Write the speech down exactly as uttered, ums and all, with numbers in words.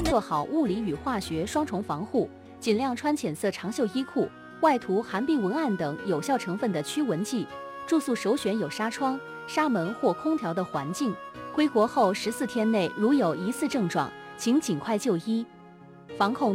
做好物理与化学双重防护，尽量穿浅色长袖衣裤，外涂寒冰文案等有效成分的驱蚊剂。住宿首选有纱窗、纱门或空调的环境。归国后十四天内如有疑似症状，请尽快就医。防控